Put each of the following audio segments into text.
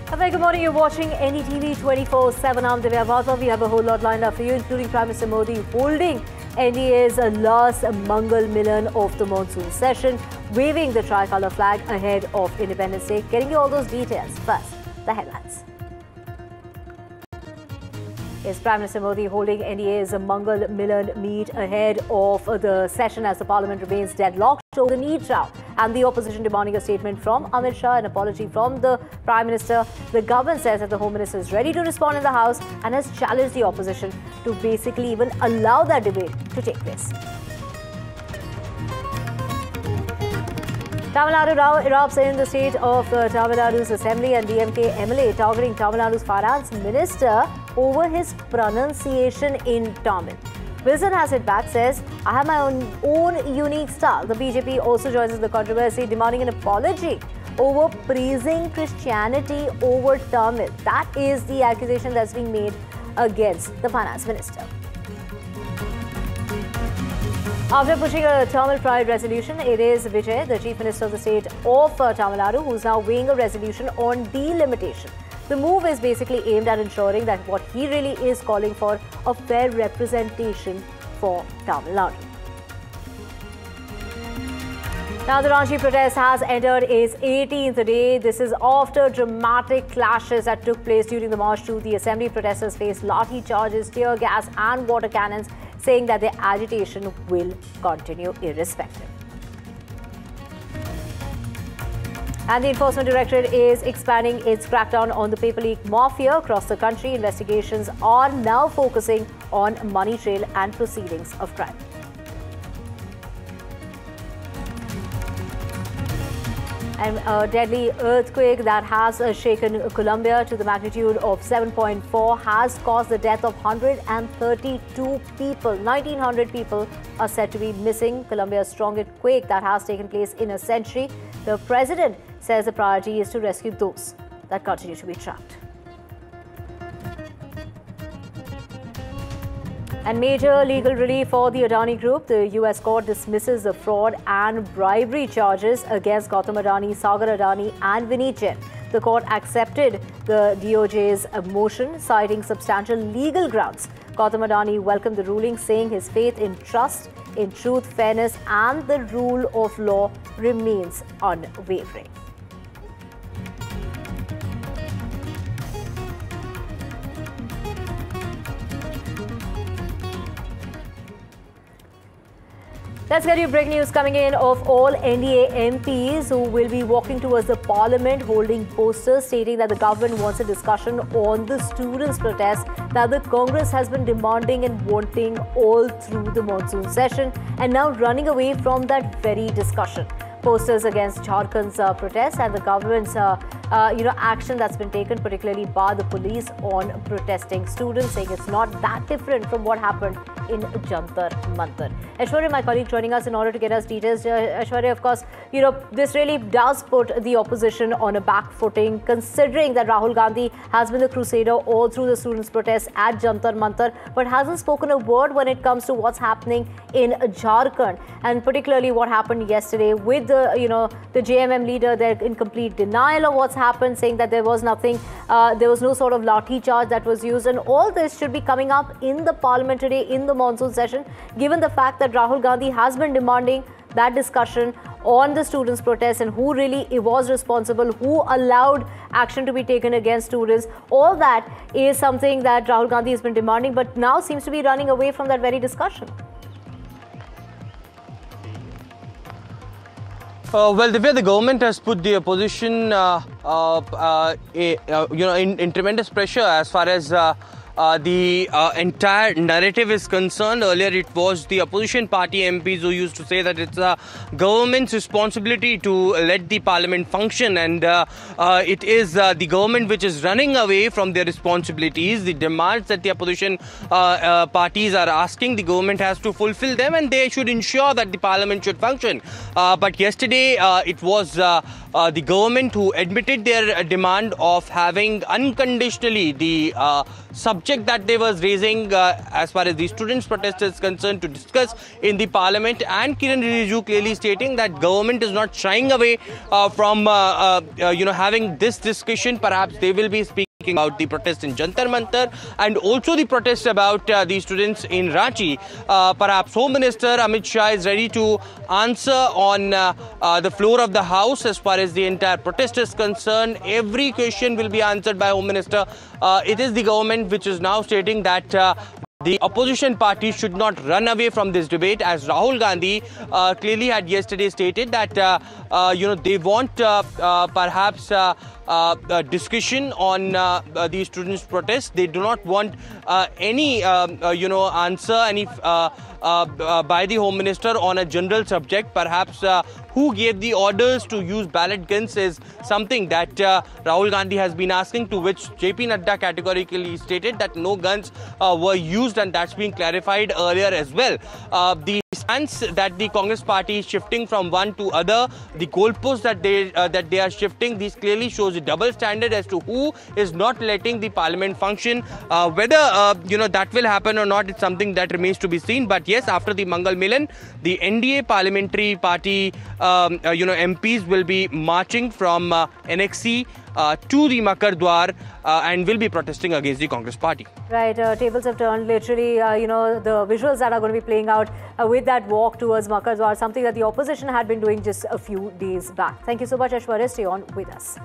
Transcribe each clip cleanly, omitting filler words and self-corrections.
A very good morning. You're watching NDTV 24/7. I'm Divya Bhargava. We have a whole lot lined up for you, including Prime Minister Modi holding NDA's last Mangal Milan of the monsoon session, waving the tricolour flag ahead of Independence Day. Getting you all those details. First, the headlines. Is Prime Minister Modi holding NDA's Mangal Milan meet ahead of the session as the Parliament remains deadlocked over the need row, and the opposition demanding a statement from Amit Shah, an apology from the Prime Minister. The government says that the Home Minister is ready to respond in the House and has challenged the opposition to basically even allow that debate to take place. Tamil Nadu row erupts in the state of Tamil Nadu's Assembly, and DMK MLA targeting Tamil Nadu's Finance Minister over his pronunciation in Tamil. Wilson has hit back, says, I have my own unique style. The BJP also joins in the controversy, demanding an apology over praising Christianity over Tamil. That is the accusation that's being made against the Finance Minister. After pushing a Tamil Pride resolution, it is Vijay, the Chief Minister of the state of Tamil Nadu, who is now weighing a resolution on delimitation. The move is basically aimed at ensuring that what he really is calling for a fair representation for Tamil Nadu. Now, the Ranchi protest has entered its 18th day. This is after dramatic clashes that took place during the march to the assembly. Protesters faced lathi charges, tear gas and water cannons, saying that their agitation will continue irrespective. And the Enforcement Directorate is expanding its crackdown on the paper leak mafia across the country. Investigations are now focusing on money trail and proceedings of crime. And a deadly earthquake that has shaken Colombia to the magnitude of 7.4 has caused the death of 132 people. 1,900 people are said to be missing. Colombia's strongest quake that has taken place in a century. The president says the priority is to rescue those that continue to be trapped. And major legal relief for the Adani Group. The US court dismisses the fraud and bribery charges against Gautam Adani, Sagar Adani and Vineet Jain. The court accepted the DOJ's motion, citing substantial legal grounds. Gautam Adani welcomed the ruling, saying his faith in trust, in truth, fairness and the rule of law remains unwavering. Let's get you breaking news coming in of all NDA MPs who will be walking towards the Parliament holding posters stating that the government wants a discussion on the students' protest that the Congress has been demanding and wanting all through the monsoon session, and now running away from that very discussion. Posters against Jharkhand's protest and the government's action that's been taken, particularly by the police on protesting students, saying it's not that different from what happened in Jantar Mantar. Aishwarya, my colleague, joining us in order to get us details. Aishwarya, of course, this really does put the opposition on a back footing, considering that Rahul Gandhi has been the crusader all through the students' protests at Jantar Mantar, but hasn't spoken a word when it comes to what's happening in Jharkhand, and particularly what happened yesterday with the JMM leader. They're in complete denial of what's happened, saying that there was nothing, there was no sort of lathi charge that was used, and all this should be coming up in the Parliament today in the monsoon session, given the fact that Rahul Gandhi has been demanding that discussion on the students' protests and who really was responsible, who allowed action to be taken against students. All that is something that Rahul Gandhi has been demanding, but now seems to be running away from that very discussion. Well, Divya, the government has put the opposition, in tremendous pressure as far as the entire narrative is concerned. Earlier, it was the opposition party MPs who used to say that it's a government's responsibility to let the parliament function, and it is the government which is running away from their responsibilities. The demands that the opposition parties are asking, the government has to fulfill them, and they should ensure that the parliament should function. But yesterday, it was the government, who admitted their demand of having unconditionally the subject that they was raising as far as the students' protest is concerned to discuss in the parliament, and Kiran Rijiju clearly stating that government is not shying away from having this discussion. Perhaps they will be speaking about the protest in Jantar Mantar and also the protest about the students in Ranchi. Perhaps Home Minister Amit Shah is ready to answer on the floor of the House as far as the entire protest is concerned. Every question will be answered by Home Minister. It is the government which is now stating that the opposition party should not run away from this debate, as Rahul Gandhi clearly had yesterday stated that they want perhaps a discussion on the students' protest. They do not want any answer by the Home Minister on a general subject. Perhaps who gave the orders to use ballot guns is something that Rahul Gandhi has been asking, to which JP Nadda categorically stated that no guns were used, and that's been clarified earlier as well. The stance that the Congress party is shifting from one to other, the goalposts that they are shifting, this clearly shows a double standard as to who is not letting the parliament function. Whether that will happen or not, it's something that remains to be seen. But yes, after the Mangal Milan, the NDA parliamentary party MPs will be marching from NXC to the Makar Dwar and will be protesting against the Congress party. Right, tables have turned literally. The visuals that are going to be playing out with that walk towards Makar Dwar, something that the opposition had been doing just a few days back. Thank you so much, Aishwarya. Stay on with us.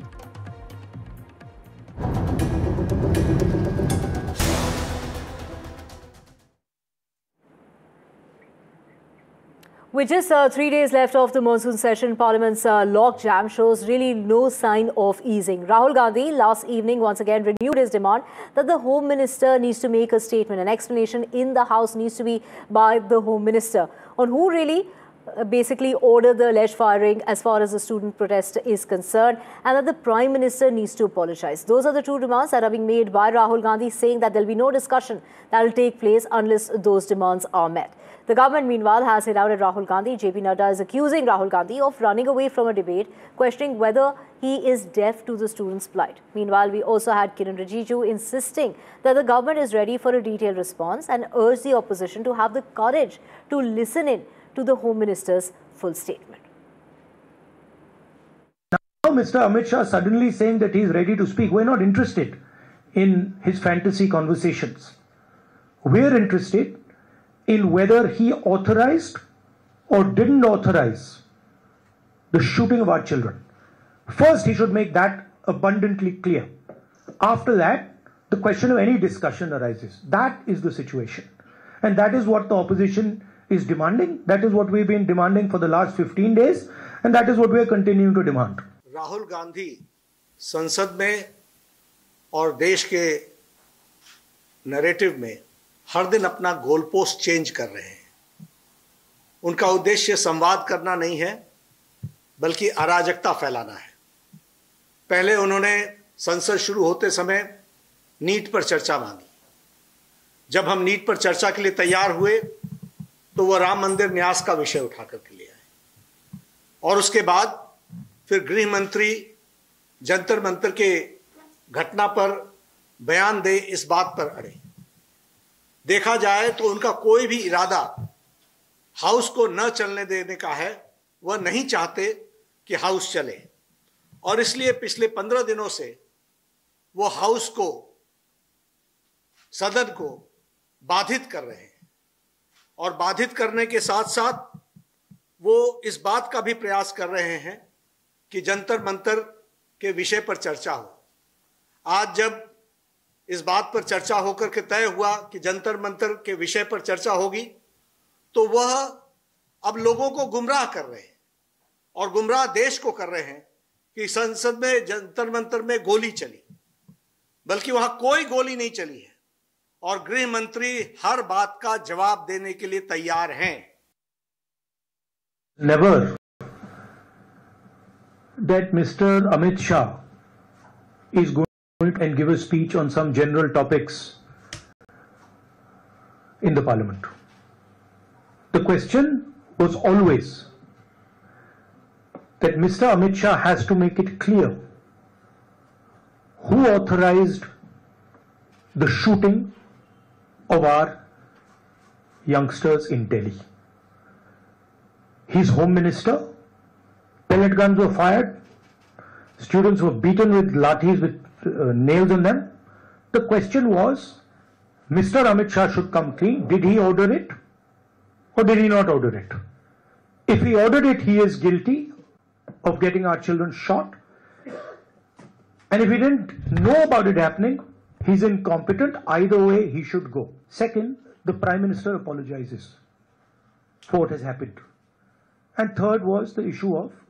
With just 3 days left of the monsoon session, Parliament's logjam shows really no sign of easing. Rahul Gandhi last evening once again renewed his demand that the Home Minister needs to make a statement. An explanation in the House needs to be by the Home Minister on who really basically ordered the alleged firing as far as the student protest is concerned, and that the Prime Minister needs to apologize. Those are the two demands that are being made by Rahul Gandhi, saying that there will be no discussion that will take place unless those demands are met. The government, meanwhile, has hit out at Rahul Gandhi. JP Nadda is accusing Rahul Gandhi of running away from a debate, questioning whether he is deaf to the students' plight. Meanwhile, we also had Kiran Rijiju insisting that the government is ready for a detailed response and urged the opposition to have the courage to listen in to the Home Minister's full statement. Now Mr. Amit Shah suddenly saying that he is ready to speak. We're not interested in his fantasy conversations. We're interested in whether he authorized or didn't authorize the shooting of our children. First, he should make that abundantly clear. After that, the question of any discussion arises. That is the situation. And that is what the opposition is demanding. That is what we've been demanding for the last 15 days. And that is what we are continuing to demand. Rahul Gandhi संसद में और देश के narrative में हर दिन अपना goal post change कर रहे हैं। उनका उद्देश्य संवाद करना नहीं है, बल्कि अराजकता फैलाना है। पहले उन्होंने संसद शुरू होते समय नीट पर चर्चा मांगी। जब हम नीट पर चर्चा के लिए तैयार हुए तो वह राम मंदिर न्यास का विषय उठा करके ले आए, और उसके बाद फिर गृह मंत्री जंतर मंतर के घटना पर बयान दे, इस बात पर अड़े। देखा जाए तो उनका कोई भी इरादा हाउस को न चलने देने का है। वह नहीं चाहते कि हाउस चले, और इसलिए पिछले 15 दिनों से वो हाउस को, सदन को बाधित कर रहे हैं, और बाधित करने के साथ साथ वो इस बात का भी प्रयास कर रहे हैं कि जंतर मंतर के विषय पर चर्चा हो। आज जब इस बात पर चर्चा होकर के तय हुआ कि जंतर मंतर के विषय पर चर्चा होगी, तो वह अब लोगों को गुमराह कर रहे हैं और गुमराह देश को कर रहे हैं कि संसद में जंतर मंतर में गोली चली, बल्कि वहां कोई गोली नहीं चली है, और गृह मंत्री हर बात का जवाब देने के लिए तैयार हैं। Never that Mr. Amit Shah is going and give a speech on some general topics in the parliament. The question was always that Mr. Amit Shah has to make it clear who authorized the shooting of our youngsters in Delhi. His Home Minister, pellet guns were fired, students were beaten with lathis with nails in them. The question was, Mr. Amit Shah should come clean. Did he order it or did he not order it? If he ordered it, he is guilty of getting our children shot. And if he didn't know about it happening, he's incompetent. Either way, he should go. Second, the Prime Minister apologizes for what has happened. And third was the issue of